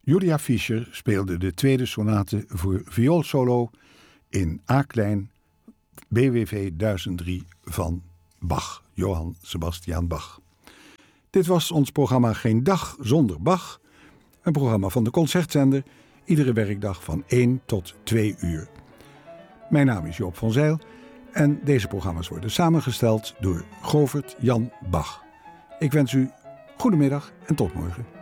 Julia Fischer speelde de tweede sonate voor vioolsolo in A-klein BWV 1003 van Bach, Johann Sebastian Bach. Dit was ons programma Geen Dag Zonder Bach, een programma van de Concertzender, iedere werkdag van 1 tot 2 uur. Mijn naam is Joop van Zijl en deze programma's worden samengesteld door Govert Jan Bach. Ik wens u goedemiddag en tot morgen.